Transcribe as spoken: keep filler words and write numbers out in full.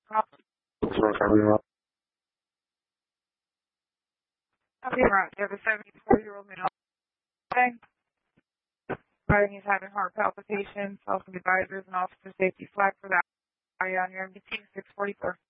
I'll be around. You have a seventy-four-year-old male. Okay. Writing he's having heart palpitations, health advisors, and officer safety flag for that. Are you on your M D T six forty-four?